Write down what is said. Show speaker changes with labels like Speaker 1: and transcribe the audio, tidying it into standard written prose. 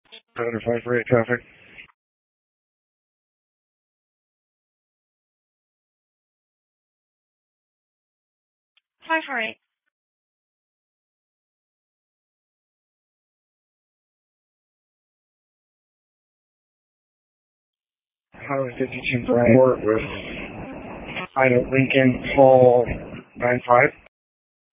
Speaker 1: Predator 548 traffic.
Speaker 2: 548.
Speaker 1: Highway 52 Bryant with Ida Lincoln, call 95.